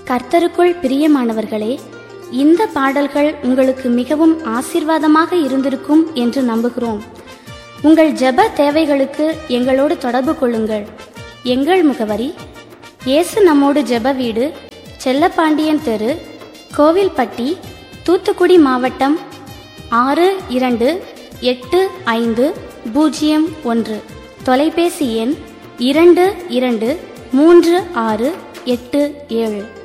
கர்த்தருக்குள் பிரியமானவர்களே, இந்த பாடல்கள் உங்களுக்கு மிகவும் ஆசீர்வாதமாக இருந்திருக்கும் என்று நம்புகிறோம். உங்கள் ஜெப தேவைகளுக்கு எங்களோடு தொடர்பு கொள்ளுங்கள். எங்கள் முகவரி: இயேசு நம்மோடு ஜெப வீடு, செல்லப்பாண்டியன் தெரு, கோவில்பட்டி, தூத்துக்குடி மாவட்டம் 628501. தொலைபேசி எண் 223687.